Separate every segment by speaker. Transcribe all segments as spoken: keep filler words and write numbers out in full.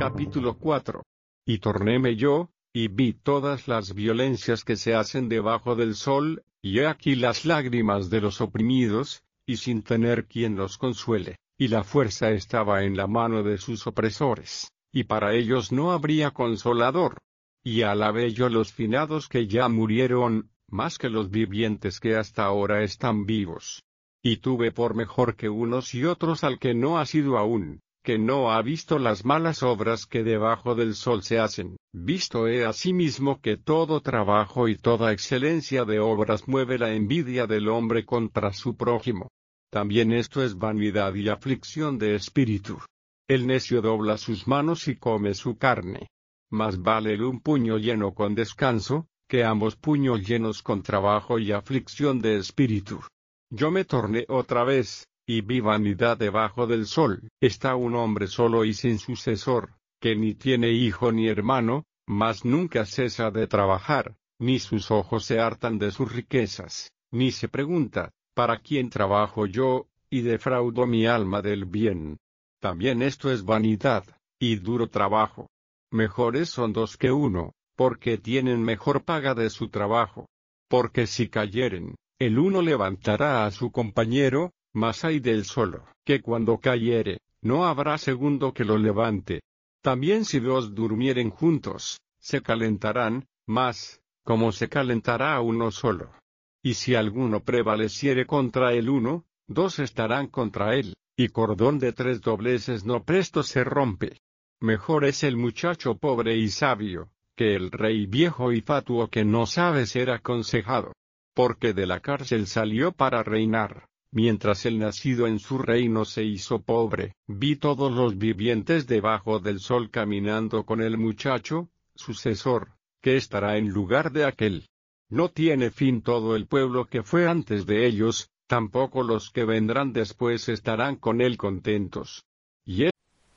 Speaker 1: Capítulo cuatro. Y tornéme yo, y vi todas las violencias que se hacen debajo del sol, y he aquí las lágrimas de los oprimidos, y sin tener quien los consuele, y la fuerza estaba en la mano de sus opresores, y para ellos no habría consolador. Y alabé yo los finados que ya murieron, más que los vivientes que hasta ahora están vivos. Y tuve por mejor que unos y otros al que no ha sido aún, que no ha visto las malas obras que debajo del sol se hacen. Visto he asimismo que todo trabajo y toda excelencia de obras mueve la envidia del hombre contra su prójimo. También esto es vanidad y aflicción de espíritu. El necio dobla sus manos y come su carne. Más vale el un puño lleno con descanso, que ambos puños llenos con trabajo y aflicción de espíritu. Yo me torné otra vez, y vi vanidad debajo del sol. Está un hombre solo y sin sucesor, que ni tiene hijo ni hermano, mas nunca cesa de trabajar, ni sus ojos se hartan de sus riquezas, ni se pregunta, ¿para quién trabajo yo, y defraudo mi alma del bien? También esto es vanidad, y duro trabajo. Mejores son dos que uno, porque tienen mejor paga de su trabajo. Porque si cayeren, el uno levantará a su compañero, mas hay del solo, que cuando cayere, no habrá segundo que lo levante. También si dos durmieren juntos, se calentarán, mas, como se calentará uno solo. Y si alguno prevaleciere contra el uno, dos estarán contra él, y cordón de tres dobleces no presto se rompe. Mejor es el muchacho pobre y sabio, que el rey viejo y fatuo que no sabe ser aconsejado. Porque de la cárcel salió para reinar, mientras el nacido en su reino se hizo pobre. Vi todos los vivientes debajo del sol caminando con el muchacho, sucesor, que estará en lugar de aquel. No tiene fin todo el pueblo que fue antes de ellos, tampoco los que vendrán después estarán con él contentos. Y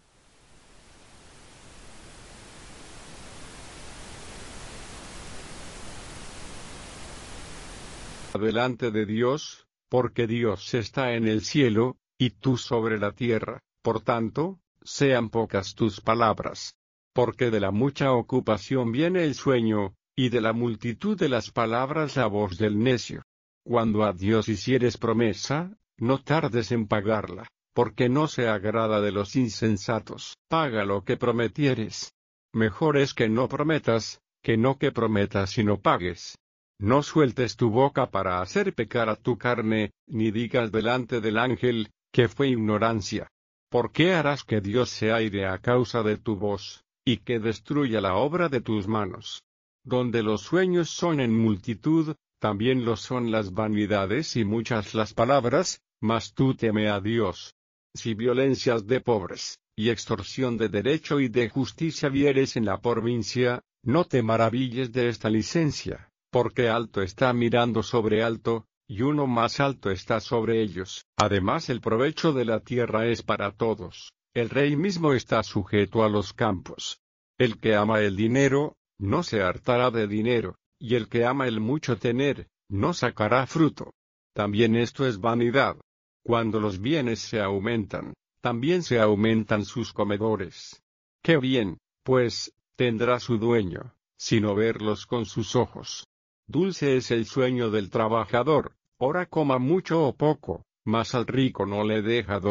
Speaker 1: delante de Dios, porque Dios está en el cielo, y tú sobre la tierra, por tanto, sean pocas tus palabras. Porque de la mucha ocupación viene el sueño, y de la multitud de las palabras la voz del necio. Cuando a Dios hicieres promesa, no tardes en pagarla, porque no se agrada de los insensatos. Paga lo que prometieres. Mejor es que no prometas, que no que prometas y no pagues. No sueltes tu boca para hacer pecar a tu carne, ni digas delante del ángel, que fue ignorancia. ¿Por qué harás que Dios se aire a causa de tu voz, y que destruya la obra de tus manos? Donde los sueños son en multitud, también lo son las vanidades y muchas las palabras, mas tú teme a Dios. Si violencias de pobres, y extorsión de derecho y de justicia vieres en la provincia, no te maravilles de esta licencia. Porque alto está mirando sobre alto, y uno más alto está sobre ellos. Además el provecho de la tierra es para todos. El rey mismo está sujeto a los campos. El que ama el dinero, no se hartará de dinero, y el que ama el mucho tener, no sacará fruto. También esto es vanidad. Cuando los bienes se aumentan, también se aumentan sus comedores. Qué bien, pues, tendrá su dueño, sino verlos con sus ojos. Dulce es el sueño del trabajador, ora coma mucho o poco, mas al rico no le deja dormir.